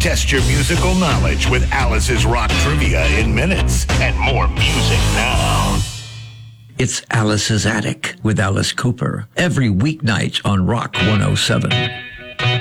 Test your musical knowledge with Alice's Rock Trivia in minutes. And more music now. It's Alice's Attic with Alice Cooper every weeknight on Rock 107.